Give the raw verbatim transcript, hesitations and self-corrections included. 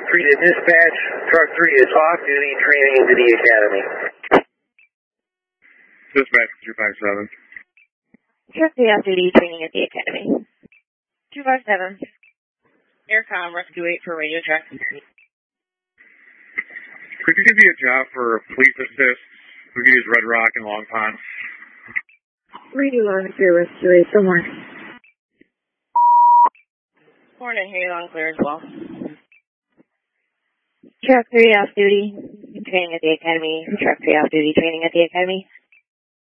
three to dispatch, truck three is off-duty training into the academy. Dispatch two five seven. Truck three off-duty training at the academy. two five seven. Aircom, rescue eight for radio track. Could you give me a job for police assist? We could use Red Rock and Long Pond. Radio Long Clear, rescue eight, so more. Morning, hey, long clear as well. Truck three off-duty training at the academy. Truck three off-duty training at the academy.